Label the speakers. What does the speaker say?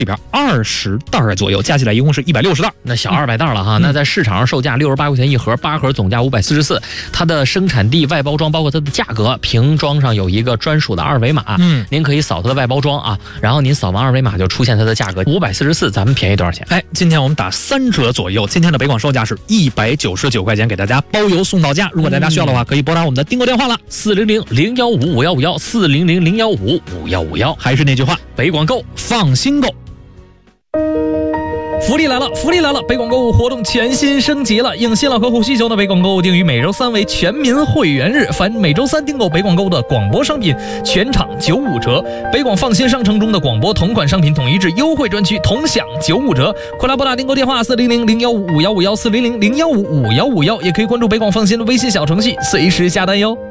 Speaker 1: 里边20袋左右，加起来一共是160袋，
Speaker 2: 那小200袋了哈。那在市场上售价68块钱一盒，8盒总价544。它的生产地、外包装，包括它的价格，瓶装上有一个专属的二维码，您可以扫它的外包装啊，然后您扫完二维码就出现它的价格544，咱们便宜多少钱？
Speaker 1: 今天我们打3折左右，今天的北广售价是199块钱，给大家包邮送到家。如果大家需要的话，可以拨打我们的订购电话了
Speaker 2: ，400-015-5151，400-015-5151。
Speaker 1: 还是那句话，
Speaker 2: 北广购，
Speaker 1: 放心购。福利来了！福利来了！北广购物活动全新升级了，应新老客户需求呢，北广购物定于每周3为全民会员日，凡每周3订购北广购的广播商品，全场95折。北广放心商城中的广播同款商品统一至优惠专区，同享95折。快来拨打订购电话400-015-5151，400-015-5151，也可以关注北广放心的微信小程序，随时下单哟。